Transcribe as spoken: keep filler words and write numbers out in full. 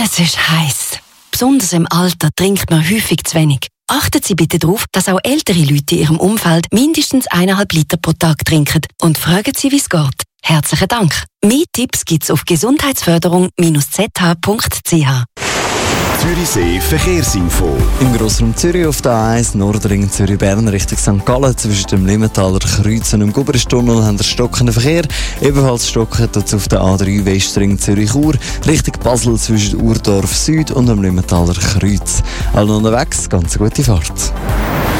Es ist heiß. Besonders im Alter trinkt man häufig zu wenig. Achten Sie bitte darauf, dass auch ältere Leute in Ihrem Umfeld mindestens eineinhalb Liter pro Tag trinken und fragen Sie, wie es geht. Herzlichen Dank. Mehr Tipps gibt's auf gesundheitsförderung Bindestrich z h punkt c h. Zürichsee Verkehrsinfo. Im Grossraum Zürich auf der A eins Nordring Zürich-Bern Richtung Sankt Gallen zwischen dem Limmentaler Kreuz und dem Gubristunnel haben wir stockenden Verkehr. Ebenfalls stocken tut auf der A drei Westring Zürich-Chur Richtung Basel zwischen Urdorf Süd und dem Limmentaler Kreuz. Alle unterwegs, ganz gute Fahrt.